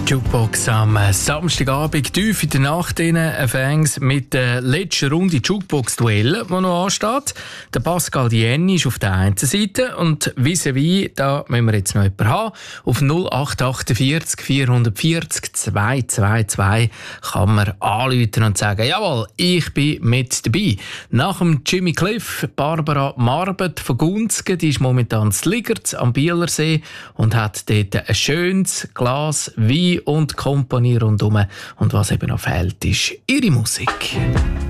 Jukebox am Samstagabend, tief in der Nacht Fans mit der letzten Runde Jukebox-Duell, die noch ansteht. Der Pascal Dienni ist auf der einen Seite und vis-à-vis, da müssen wir jetzt noch jemanden haben. Auf 0848 440 222 kann man anrufen und sagen, jawohl, ich bin mit dabei. Nach dem Jimmy Cliff, Barbara Marbet von Gunzgen, die ist momentan in Ligerz am Bielersee und hat dort ein schönes Glas Wein und Kompanie rundherum. Und was eben noch fehlt, ist ihre Musik.